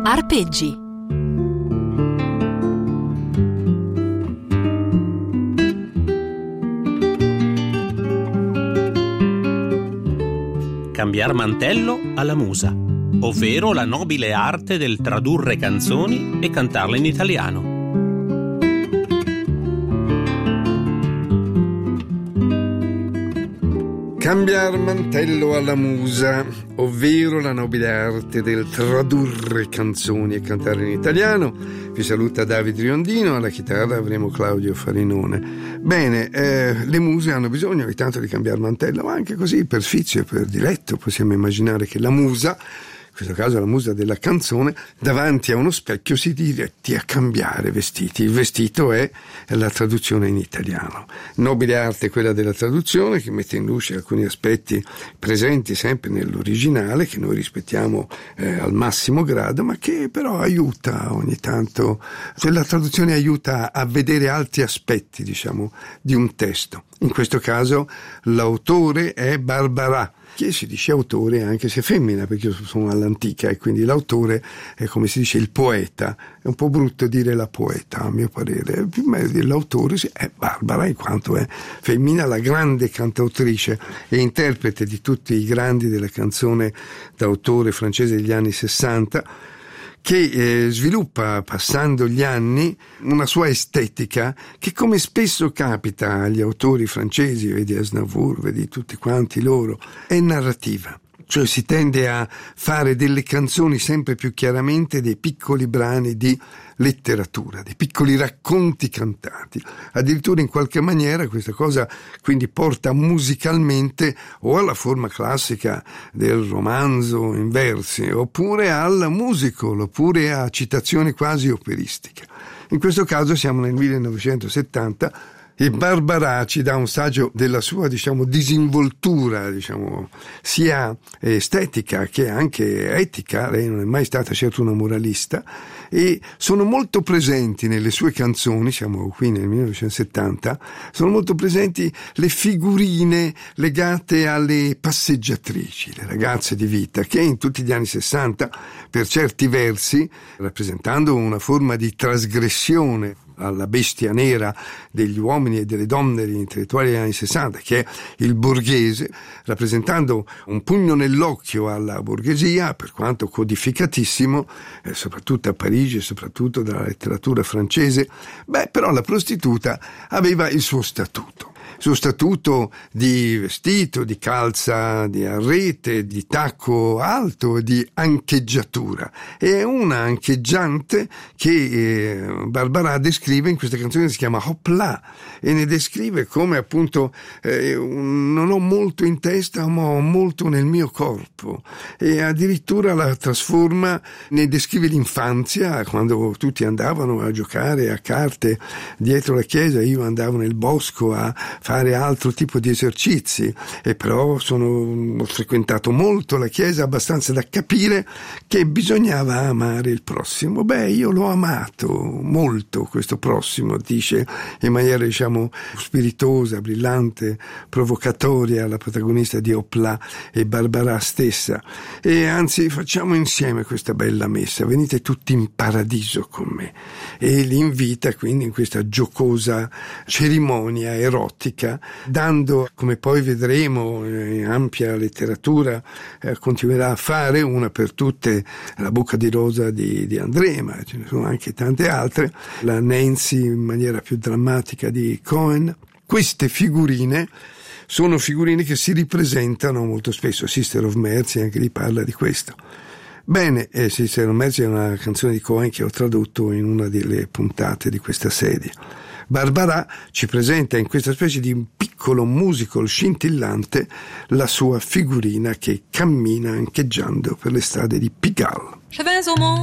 Arpeggi. Cambiar mantello alla musa, ovvero la nobile arte del tradurre canzoni e cantarle in italiano. Cambiar mantello alla musa, ovvero la nobile arte del tradurre canzoni e cantare in italiano. Vi saluta Davide Riondino, alla chitarra avremo Claudio Farinone. Bene, le muse hanno bisogno ogni tanto di cambiare mantello, ma anche così per sfizio e per diletto possiamo immaginare che la musa, in questo caso la musa della canzone, davanti a uno specchio si diretti a cambiare vestiti. Il vestito è la traduzione in italiano. Nobile arte quella della traduzione, che mette in luce alcuni aspetti presenti sempre nell'originale, che noi rispettiamo al massimo grado, ma che però aiuta ogni tanto, cioè la traduzione aiuta a vedere altri aspetti, diciamo, di un testo. In questo caso l'autore è Barbara, che si dice autore anche se femmina, perché io sono all'antica e quindi l'autore è, come si dice, il poeta. È un po' brutto dire la poeta, a mio parere. È più meglio dire l'autore, è Barbara, in quanto è femmina, la grande cantautrice e interprete di tutti i grandi della canzone d'autore francese degli anni 60, che sviluppa, passando gli anni, una sua estetica che, come spesso capita agli autori francesi, vedi Aznavour, vedi tutti quanti loro, è narrativa. Cioè si tende a fare delle canzoni sempre più chiaramente dei piccoli brani di letteratura, dei piccoli racconti cantati. Addirittura in qualche maniera questa cosa quindi porta musicalmente o alla forma classica del romanzo in versi, oppure al musical, oppure a citazioni quasi operistiche. In questo caso siamo nel 1970 e Barbara ci dà un saggio della sua, diciamo, disinvoltura, diciamo, sia estetica che anche etica. Lei non è mai stata certo una moralista, e sono molto presenti nelle sue canzoni, siamo qui nel 1970, sono molto presenti le figurine legate alle passeggiatrici, le ragazze di vita, che in tutti gli anni 60, per certi versi, rappresentando una forma di trasgressione alla bestia nera degli uomini e delle donne, degli intellettuali degli anni 60, che è il borghese, rappresentando un pugno nell'occhio alla borghesia, per quanto codificatissimo, soprattutto a Parigi e soprattutto dalla letteratura francese. Però la prostituta aveva il suo statuto di vestito, di calza, di arrete, di tacco alto, di ancheggiatura. E è una ancheggiante che Barbara descrive in questa canzone che si chiama Hop là, e ne descrive come appunto non ho molto in testa, ma ho molto nel mio corpo, e addirittura la trasforma, ne descrive l'infanzia, quando tutti andavano a giocare a carte dietro la chiesa, io andavo nel bosco a fare altro tipo di esercizi, e però ho frequentato molto la chiesa, abbastanza da capire che bisognava amare il prossimo. Io l'ho amato molto questo prossimo, dice in maniera, diciamo, spiritosa, brillante, provocatoria, la protagonista di Hop-là e Barbara stessa. E anzi, facciamo insieme questa bella messa, venite tutti in paradiso con me, e li invita quindi in questa giocosa cerimonia erotica, dando, come poi vedremo in ampia letteratura continuerà a fare, una per tutte La bocca di rosa di André, ma ce ne sono anche tante altre, la Nancy in maniera più drammatica di Cohen. Queste figurine sono figurine che si ripresentano molto spesso. Sister of Mercy anche lì parla di questo. Bene, Sister of Mercy è una canzone di Cohen che ho tradotto in una delle puntate di questa serie. Barbara ci presenta in questa specie di piccolo musical scintillante la sua figurina che cammina ancheggiando per le strade di Pigalle.